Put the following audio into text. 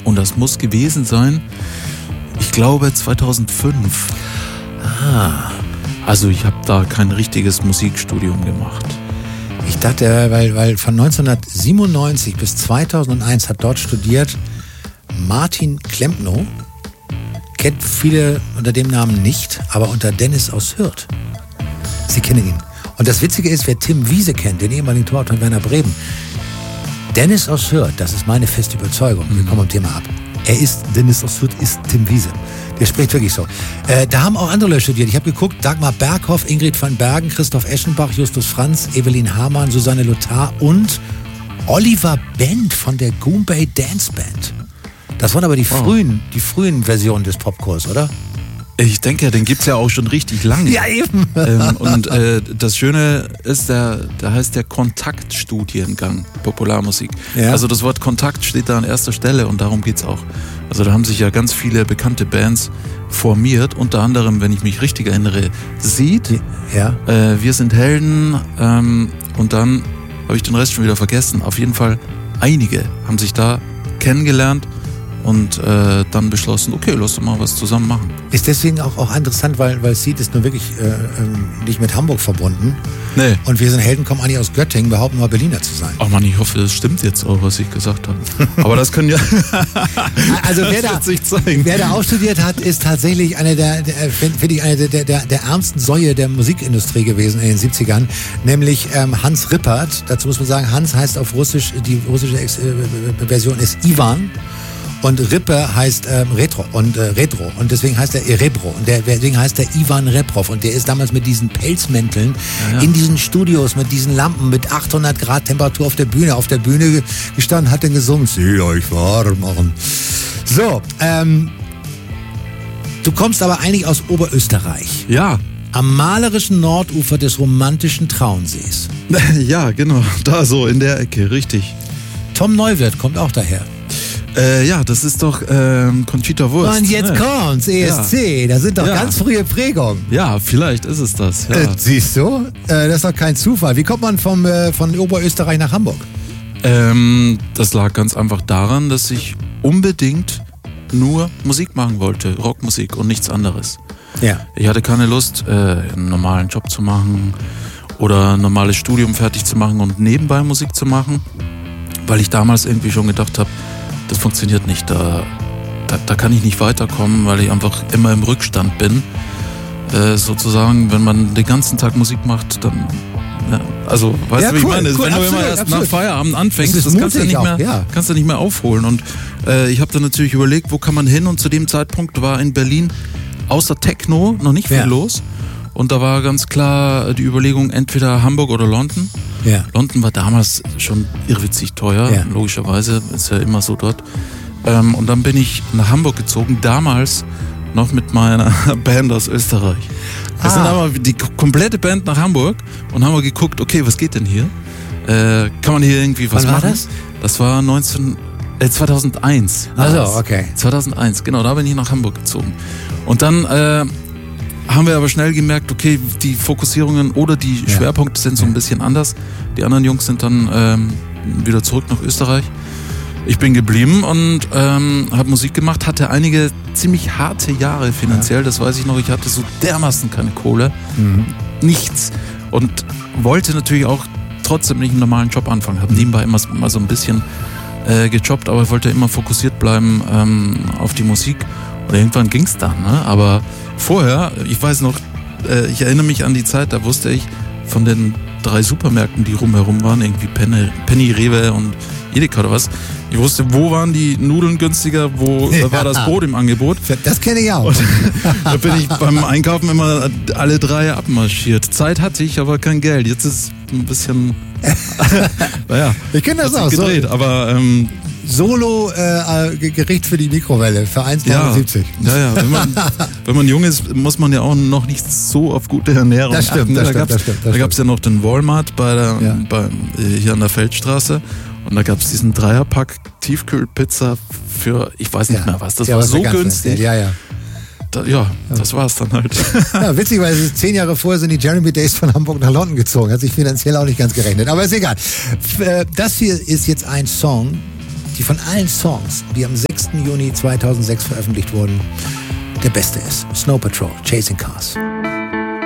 Und das muss gewesen sein, ich glaube 2005. Also ich habe da kein richtiges Musikstudium gemacht. Ich dachte, weil von 1997 bis 2001 hat dort studiert Martin Klempno. Kennt viele unter dem Namen nicht, aber unter Dennis aus Hürth. Sie kennen ihn. Und das Witzige ist, wer Tim Wiese kennt, den ehemaligen Torwart von Werner Bremen. Dennis aus Hürth, das ist meine feste Überzeugung. Wir kommen vom Thema ab. Dennis aus Hürth ist Tim Wiese. Der spricht wirklich so. Da haben auch andere Leute studiert. Ich habe geguckt, Dagmar Berghoff, Ingrid van Bergen, Christoph Eschenbach, Justus Franz, Evelyn Hamann, Susanne Lothar und Oliver Bent von der Goombay Dance Band. Das waren aber die frühen Versionen des Popkurs, oder? Ich denke, den gibt's ja auch schon richtig lange. Ja, eben. Und das Schöne ist, der heißt der Kontaktstudiengang Popularmusik. Ja. Also das Wort Kontakt steht da an erster Stelle und darum geht's auch. Also da haben sich ja ganz viele bekannte Bands formiert, unter anderem, wenn ich mich richtig erinnere, Seed, ja. Wir sind Helden und dann habe ich den Rest schon wieder vergessen. Auf jeden Fall einige haben sich da kennengelernt und dann beschlossen, okay, lass uns mal was zusammen machen. Ist deswegen auch interessant, weil Seed ist nun wirklich nicht mit Hamburg verbunden. Nee. Und wir sind Helden, kommen eigentlich aus Göttingen, behaupten mal Berliner zu sein. Ach man, ich hoffe, das stimmt jetzt auch, was ich gesagt habe. Aber das können ja... Also wer da auch studiert hat, ist tatsächlich eine der ärmsten Säue der Musikindustrie gewesen in den 70ern, nämlich Hans Rippert. Dazu muss man sagen, Hans heißt auf Russisch, die russische Version ist Ivan. Und Rippe heißt Retro und deswegen heißt er Erebro und deswegen heißt er Ivan Reprov und der ist damals mit diesen Pelzmänteln in diesen Studios mit diesen Lampen mit 800 Grad Temperatur auf der Bühne gestanden, hat dann gesungen, sieh euch warm machen. So, du kommst aber eigentlich aus Oberösterreich. Ja. Am malerischen Nordufer des romantischen Traunsees. Ja, genau, da so in der Ecke, richtig. Tom Neuwirth kommt auch daher. Ja, das ist doch Conchita Wurst. Und jetzt kommt's, ESC, da sind doch ganz frühe Prägungen. Ja, vielleicht ist es das. Ja. Siehst du, das ist doch kein Zufall. Wie kommt man von Oberösterreich nach Hamburg? Das lag ganz einfach daran, dass ich unbedingt nur Musik machen wollte, Rockmusik und nichts anderes. Ja. Ich hatte keine Lust, einen normalen Job zu machen oder ein normales Studium fertig zu machen und nebenbei Musik zu machen, weil ich damals irgendwie schon gedacht habe, das funktioniert nicht, da kann ich nicht weiterkommen, weil ich einfach immer im Rückstand bin. Sozusagen, wenn man den ganzen Tag Musik macht, dann, also, weißt du, wie ich meine? Wenn du immer erst nach Feierabend anfängst, das kannst du nicht mehr aufholen. Und ich habe dann natürlich überlegt, wo kann man hin? Und zu dem Zeitpunkt war in Berlin außer Techno noch nicht viel los. Und da war ganz klar die Überlegung, entweder Hamburg oder London. Ja. London war damals schon irrwitzig teuer, logischerweise, ist ja immer so dort. Und dann bin ich nach Hamburg gezogen, damals noch mit meiner Band aus Österreich. Wir sind aber die komplette Band nach Hamburg und haben geguckt, okay, was geht denn hier? Kann man hier irgendwie was machen? Wann war das? Das war 2001. Also, okay. 2001, genau, da bin ich nach Hamburg gezogen. Und dann haben wir aber schnell gemerkt, okay, die Fokussierungen oder die Schwerpunkte sind so ein bisschen anders. Die anderen Jungs sind dann wieder zurück nach Österreich. Ich bin geblieben und habe Musik gemacht, hatte einige ziemlich harte Jahre finanziell, das weiß ich noch. Ich hatte so dermaßen keine Kohle, nichts und wollte natürlich auch trotzdem nicht einen normalen Job anfangen. Habe nebenbei immer mal so ein bisschen gejobbt, aber ich wollte immer fokussiert bleiben auf die Musik. Und irgendwann ging's dann, ne? Aber vorher, ich weiß noch, ich erinnere mich an die Zeit, da wusste ich von den 3 Supermärkten, die rumherum waren, irgendwie Penny, Rewe und Edeka oder was. Ich wusste, wo waren die Nudeln günstiger, wo war das Brot im Angebot. Das kenne ich auch. Und da bin ich beim Einkaufen immer alle 3 abmarschiert. Zeit hatte ich, aber kein Geld. Jetzt ist ein bisschen, naja, ich kenne das auch gedreht, so. Aber Solo-Gericht für die Mikrowelle für 1,79. Ja. Wenn man jung ist, muss man ja auch noch nicht so auf gute Ernährung achten. Da gab es ja noch den Walmart hier an der Feldstraße und da gab es diesen 3er-Pack Tiefkühlpizza für, ich weiß nicht mehr was, das war so günstig. Das war's dann halt. Ja, witzig, weil 10 Jahre vorher sind die Jeremy Days von Hamburg nach London gezogen. Hat sich finanziell auch nicht ganz gerechnet, aber ist egal. Das hier ist jetzt ein Song, die von allen Songs, die am 6. Juni 2006 veröffentlicht wurden, der beste ist. Snow Patrol, Chasing Cars.